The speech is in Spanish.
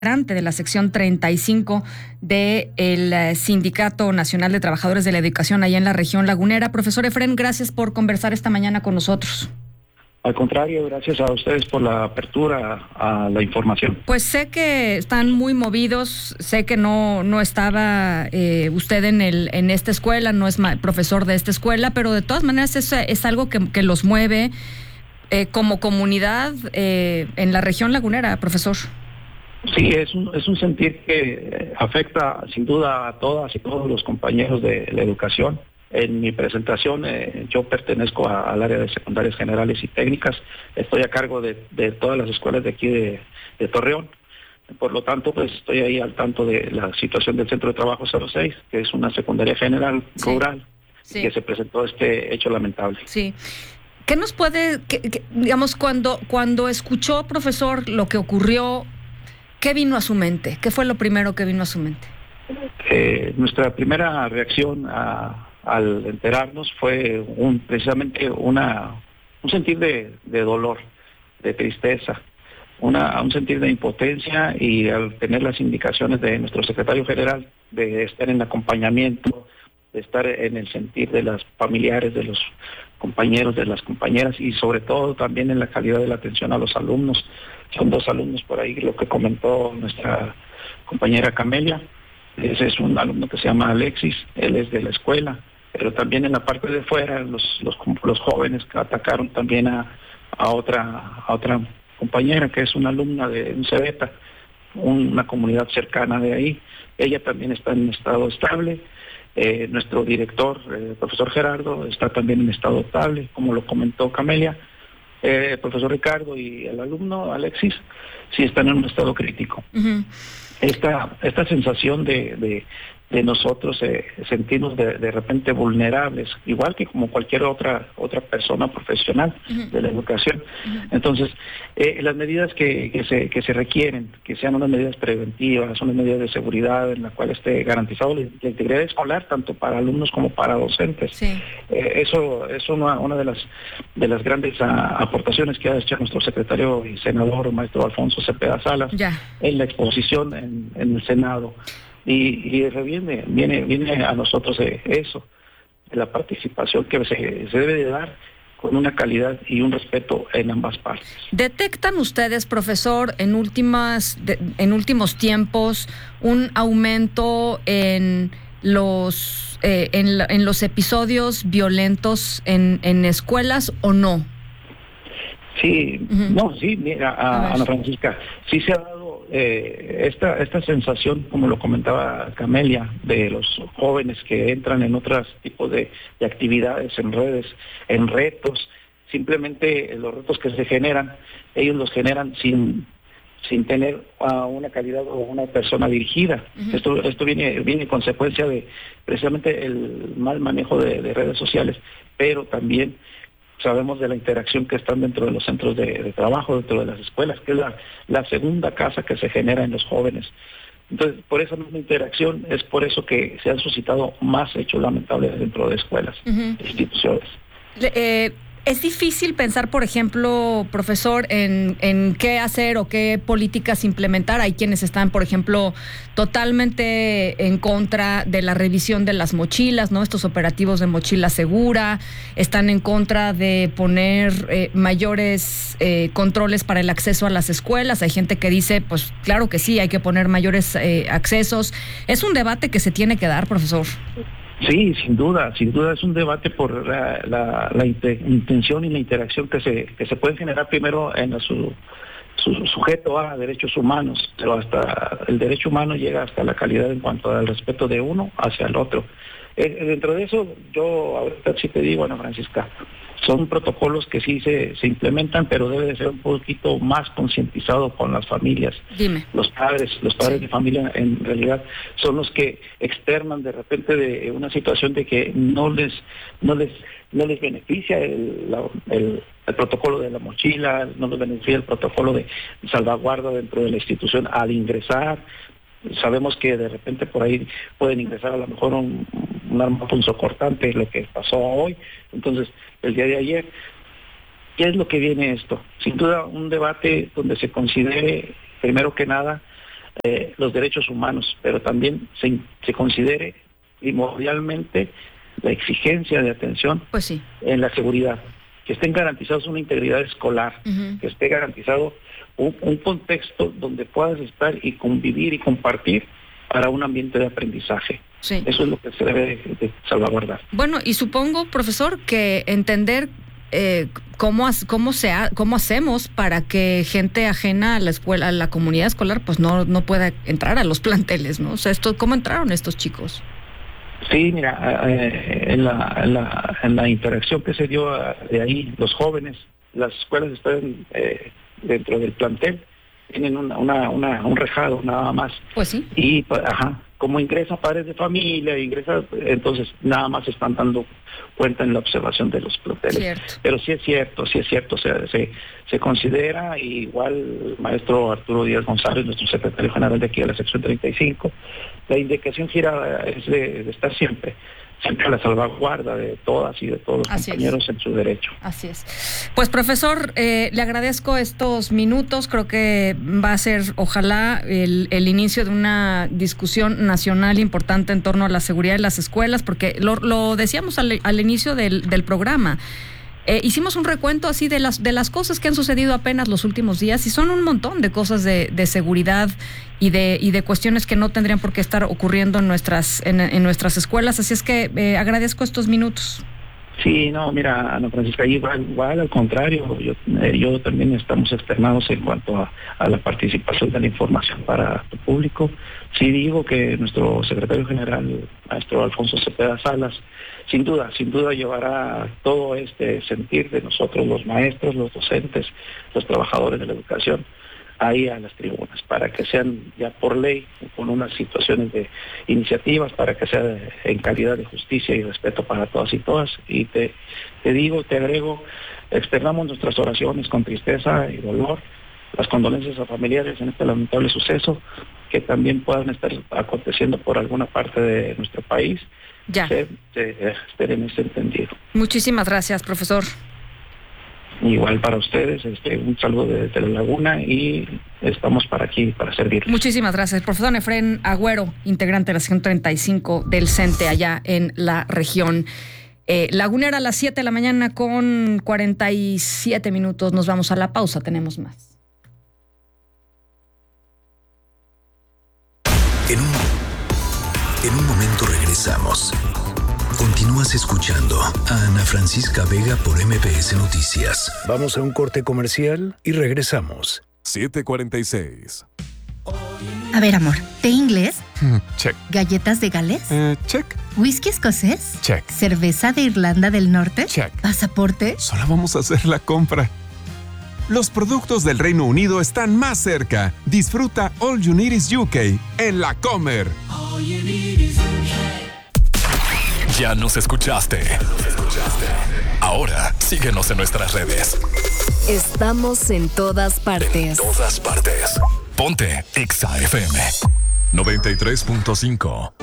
De la sección 35 del Sindicato Nacional de Trabajadores de la Educación allá en la región lagunera. Profesor Efrén, gracias por conversar esta mañana con nosotros. Al contrario, gracias a ustedes por la apertura a la información. Pues sé que están muy movidos, sé que no estaba usted en esta escuela, no es profesor de esta escuela, pero de todas maneras es algo que los mueve como comunidad en la región lagunera, profesor. Sí, es un sentir que afecta sin duda a todas y todos los compañeros de la educación. En mi presentación yo pertenezco al área de secundarias generales y técnicas, estoy a cargo de todas las escuelas de aquí de Torreón. Por lo tanto, pues estoy ahí al tanto de la situación del Centro de Trabajo 06, que es una secundaria general rural, sí. Que se presentó este hecho lamentable. Sí. ¿Qué nos puede, digamos, cuando escuchó, profesor, lo que ocurrió, qué vino a su mente? ¿Qué fue lo primero que vino a su mente? Nuestra primera reacción al enterarnos fue precisamente un sentir de dolor, de tristeza, un sentir de impotencia, y al tener las indicaciones de nuestro secretario general de estar en acompañamiento, de estar en el sentir de los familiares, de los compañeros, de las compañeras, y sobre todo también en la calidad de la atención a los alumnos. Son 2 alumnos por ahí, lo que comentó nuestra compañera Camelia. Ese es un alumno que se llama Alexis, él es de la escuela, pero también en la parte de fuera los jóvenes que atacaron también a otra compañera que es una alumna de un Cebeta, una comunidad cercana de ahí. Ella también está en estado estable. Nuestro director, el profesor Gerardo, está también en estado estable, como lo comentó Camelia. El profesor Ricardo y el alumno Alexis sí están en un estado crítico. Uh-huh. Esta sensación de nosotros sentirnos de repente vulnerables, igual que como cualquier otra persona profesional de la educación. Entonces, las medidas que se requieren, que sean unas medidas preventivas, unas medidas de seguridad en la cual esté garantizado la integridad escolar, tanto para alumnos como para docentes. Sí. Eso es una de las grandes aportaciones que ha hecho nuestro secretario y senador, maestro Alfonso Cepeda Salas, en la exposición en el Senado. Y viene a nosotros eso, la participación que se debe de dar con una calidad y un respeto en ambas partes. ¿Detectan ustedes, profesor, en últimos tiempos un aumento en los episodios violentos en escuelas o no? Sí, sí, mira, Ana Francisca, sí se ha dado esta sensación, como lo comentaba Camelia, de los jóvenes que entran en otros tipos de actividades en redes, en retos. Simplemente los retos que se generan, ellos los generan sin tener una calidad o una persona dirigida. Esto viene consecuencia de precisamente el mal manejo de redes sociales, pero también sabemos de la interacción que están dentro de los centros de trabajo, dentro de las escuelas, que es la segunda casa que se genera en los jóvenes. Entonces, por esa misma interacción, es por eso que se han suscitado más hechos lamentables dentro de escuelas e instituciones. Es difícil pensar, por ejemplo, profesor, en qué hacer o qué políticas implementar. Hay quienes están, por ejemplo, totalmente en contra de la revisión de las mochilas, ¿no? Estos operativos de mochila segura. Están en contra de poner mayores controles para el acceso a las escuelas. Hay gente que dice, pues claro que sí, hay que poner mayores accesos. Es un debate que se tiene que dar, profesor. Sí, sin duda es un debate por la intención y la interacción que se puede generar primero en su sujeto a derechos humanos, pero hasta el derecho humano llega hasta la calidad en cuanto al respeto de uno hacia el otro. Dentro de eso, yo ahorita sí te digo, Ana Francisca, son protocolos que sí se implementan, pero debe de ser un poquito más concientizado con las familias. Dime. Los padres de familia en realidad son los que externan de repente de una situación de que no les beneficia el protocolo de la mochila, no les beneficia el protocolo de salvaguarda dentro de la institución al ingresar. Sabemos que de repente por ahí pueden ingresar a lo mejor un arma punzocortante, lo que pasó hoy. Entonces, el día de ayer, ¿qué es lo que viene esto? Sin duda un debate donde se considere, primero que nada, los derechos humanos, pero también se considere primordialmente la exigencia de atención pues sí, en la seguridad, que estén garantizados una integridad escolar, que esté garantizado un contexto donde puedas estar y convivir y compartir para un ambiente de aprendizaje. Sí. Eso es lo que se debe de salvaguardar. Bueno, y supongo, profesor, que entender cómo hacemos para que gente ajena a la escuela, a la comunidad escolar, pues no pueda entrar a los planteles, ¿no? O sea, ¿cómo entraron estos chicos? Sí, mira, en la interacción que se dio de ahí, los jóvenes, las escuelas están dentro del plantel, tienen un rejado nada más. Pues sí. Y como ingresan padres de familia, entonces nada más están dando cuenta en la observación de los planteles. Cierto. Pero sí es cierto, o sea, se considera, igual el maestro Arturo Díaz González, nuestro secretario general de aquí de la sección 35, la indicación gira es de estar siempre a la salvaguarda de todas y de todos los compañeros en su derecho. Así es. Pues, profesor, le agradezco estos minutos. Creo que va a ser, ojalá, el inicio de una discusión nacional importante en torno a la seguridad de las escuelas, porque lo decíamos al inicio del programa. Hicimos un recuento así de las cosas que han sucedido apenas los últimos días, y son un montón de cosas de seguridad y de cuestiones que no tendrían por qué estar ocurriendo en nuestras escuelas. Así es que agradezco estos minutos. Sí, no, mira, Ana Francisca, igual al contrario, yo también estamos externados en cuanto a la participación de la información para tu público. Sí digo que nuestro secretario general, maestro Alfonso Cepeda Salas, sin duda llevará todo este sentir de nosotros, los maestros, los docentes, los trabajadores de la educación, ahí a las tribunas, para que sean ya por ley, con unas situaciones de iniciativas, para que sea en calidad de justicia y respeto para todas y todas. Y te agrego, externamos nuestras oraciones con tristeza y dolor, las condolencias a familiares en este lamentable suceso, que también puedan estar aconteciendo por alguna parte de nuestro país. Ya. Estén en ese entendido. Muchísimas gracias, profesor. Igual para ustedes, un saludo desde La Laguna, y estamos para servirles. Muchísimas gracias. Profesor Efrén Agüero, integrante de la sección 35 del CENTE allá en la región lagunera, a las 7 de la mañana con 47 minutos. Nos vamos a la pausa, tenemos más. En un momento regresamos. Continúas escuchando a Ana Francisca Vega por MBS Noticias. Vamos a un corte comercial y regresamos. 7:46. A ver, amor, ¿té inglés? Check. ¿Galletas de Gales? Check. ¿Whisky escocés? Check. ¿Cerveza de Irlanda del Norte? Check. ¿Pasaporte? Solo vamos a hacer la compra. Los productos del Reino Unido están más cerca. Disfruta All You Need Is UK en La Comer. Ya nos escuchaste. Ahora síguenos en nuestras redes. Estamos en todas partes. Ponte Exa FM 93.5.